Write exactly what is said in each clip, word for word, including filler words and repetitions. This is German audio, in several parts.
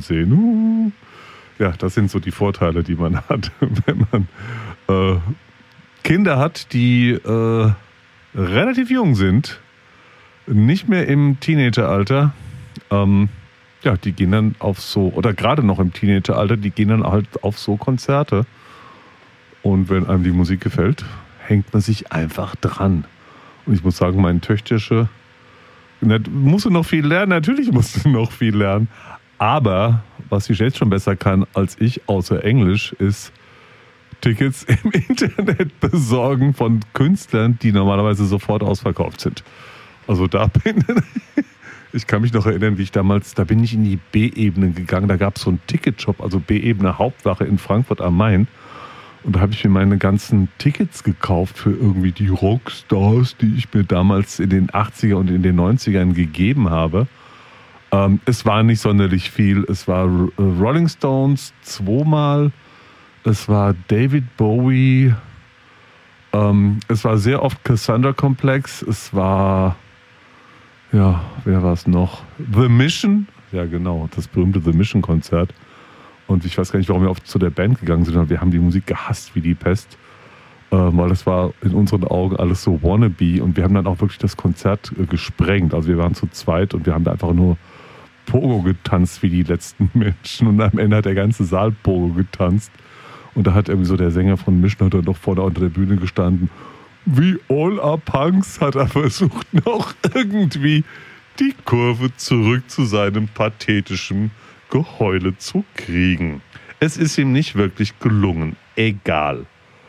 sehen. Uh. Ja, das sind so die Vorteile, die man hat, wenn man äh, Kinder hat, die äh, relativ jung sind, nicht mehr im Teenageralter. Ähm, ja, die gehen dann auf so, oder gerade noch im Teenageralter, die gehen dann halt auf so Konzerte. Und wenn einem die Musik gefällt, hängt man sich einfach dran. Und ich muss sagen, mein Töchterchen musst du noch viel lernen. Natürlich musst du noch viel lernen. Aber was sie jetzt schon besser kann als ich, außer Englisch, ist Tickets im Internet besorgen von Künstlern, die normalerweise sofort ausverkauft sind. Also da bin ich kann mich noch erinnern, wie ich damals, da bin ich in die B-Ebene gegangen. Da gab es so einen Ticketshop, also B-Ebene Hauptwache in Frankfurt am Main. Und da habe ich mir meine ganzen Tickets gekauft für irgendwie die Rockstars, die ich mir damals in den achtziger und in den neunzigern gegeben habe. Ähm, es war nicht sonderlich viel. Es war Rolling Stones zweimal. Es war David Bowie. Ähm, es war sehr oft Cassandra Complex. Es war, ja, wer war es noch? The Mission. Ja, genau, das berühmte The Mission-Konzert. Und ich weiß gar nicht, warum wir oft zu der Band gegangen sind, aber wir haben die Musik gehasst wie die Pest, äh, weil das war in unseren Augen alles so wannabe und wir haben dann auch wirklich das Konzert äh, gesprengt. Also wir waren zu zweit und wir haben da einfach nur Pogo getanzt wie die letzten Menschen und am Ende hat der ganze Saal Pogo getanzt und da hat irgendwie so der Sänger von Mission hat dann noch vorne unter der Bühne gestanden. Wie all our punks hat er versucht, noch irgendwie die Kurve zurück zu seinem pathetischen Geheule zu kriegen. Es ist ihm nicht wirklich gelungen. Egal.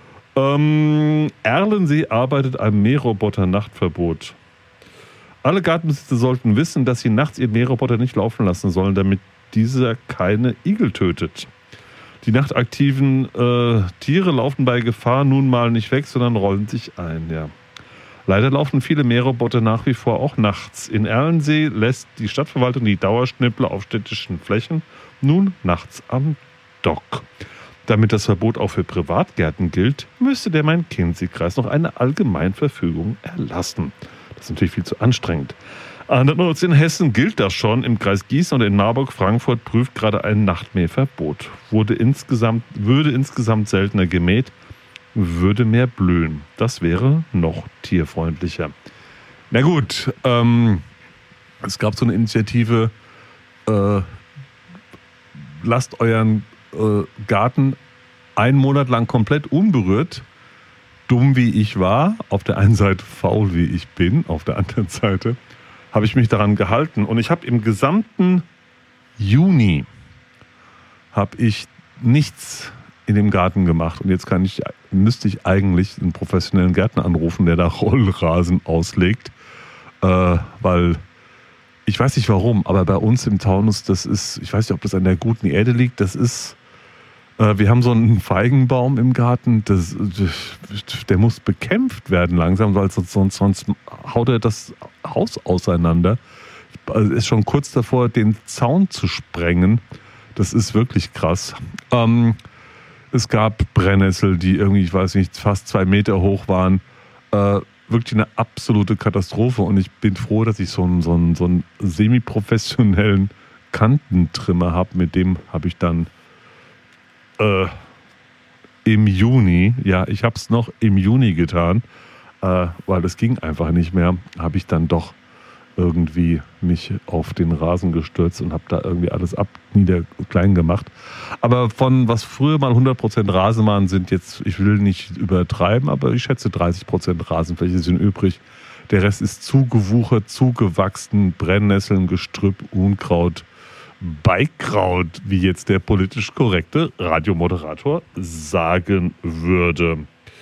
Ähm, Erlensee arbeitet am Mähroboter-Nachtverbot. Alle Gartenbesitzer sollten wissen, dass sie nachts ihren Mähroboter nicht laufen lassen sollen, damit dieser keine Igel tötet. Die nachtaktiven äh, Tiere laufen bei Gefahr nun mal nicht weg, sondern rollen sich ein. Ja. Leider laufen viele Mähroboter nach wie vor auch nachts. In Erlensee lässt die Stadtverwaltung die Dauerschnippler auf städtischen Flächen nun nachts am Dock. Damit das Verbot auch für Privatgärten gilt, müsste der Main-Kinzig-Kreis noch eine Allgemeinverfügung erlassen. Das ist natürlich viel zu anstrengend. Andernorts in Hessen gilt das schon. Im Kreis Gießen und in Marburg-Frankfurt prüft gerade ein Nachtmähverbot. Wurde insgesamt, würde insgesamt seltener gemäht, würde mehr blühen. Das wäre noch tierfreundlicher. Na gut, ähm, es gab so eine Initiative, äh, lasst euren äh, Garten einen Monat lang komplett unberührt. Dumm wie ich war, auf der einen Seite faul wie ich bin, auf der anderen Seite habe ich mich daran gehalten. Und ich habe im gesamten Juni habe ich nichts in dem Garten gemacht. Und jetzt kann ich, müsste ich eigentlich einen professionellen Gärtner anrufen, der da Rollrasen auslegt. Äh, weil, ich weiß nicht warum, aber bei uns im Taunus, das ist, ich weiß nicht, ob das an der guten Erde liegt, das ist, äh, wir haben so einen Feigenbaum im Garten, das, der muss bekämpft werden langsam, weil sonst, sonst haut er das Haus auseinander. Also ist schon kurz davor, den Zaun zu sprengen. Das ist wirklich krass. Ähm, Es gab Brennnessel, die irgendwie, ich weiß nicht, fast zwei Meter hoch waren. Äh, wirklich eine absolute Katastrophe. Und ich bin froh, dass ich so einen, so einen, so einen semi-professionellen Kantentrimmer habe. Mit dem habe ich dann äh, im Juni, ja, ich habe es noch im Juni getan, äh, weil das ging einfach nicht mehr, habe ich dann doch irgendwie mich auf den Rasen gestürzt und habe da irgendwie alles ab, nieder, klein gemacht. Aber von was früher mal hundert Prozent Rasen waren, sind jetzt, ich will nicht übertreiben, aber ich schätze dreißig Prozent Rasenfläche sind übrig. Der Rest ist zugewuchert, zugewachsen, Brennnesseln, Gestrüpp, Unkraut, Beikraut, wie jetzt der politisch korrekte Radiomoderator sagen würde.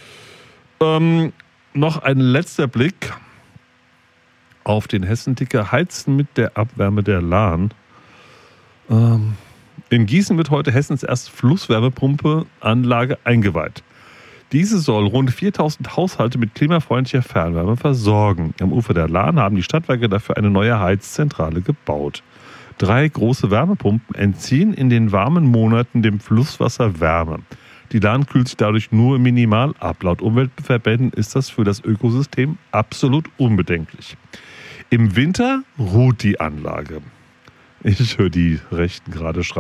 Ähm, noch ein letzter Blick auf den Hessenticker. Heizen mit der Abwärme der Lahn. Ähm, in Gießen wird heute Hessens erste Flusswärmepumpe-Anlage eingeweiht. Diese soll rund viertausend Haushalte mit klimafreundlicher Fernwärme versorgen. Am Ufer der Lahn haben die Stadtwerke dafür eine neue Heizzentrale gebaut. Drei große Wärmepumpen entziehen in den warmen Monaten dem Flusswasser Wärme. Die Lahn kühlt sich dadurch nur minimal ab. Laut Umweltverbänden ist das für das Ökosystem absolut unbedenklich. Im Winter ruht die Anlage. Ich höre die Rechten gerade schreien.